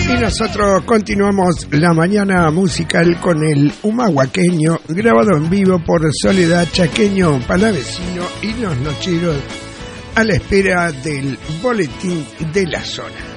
Y nosotros continuamos la mañana musical con el humahuaqueño, grabado en vivo por Soledad Chaqueño Palavecino y los Nocheros, a la espera del boletín de la zona.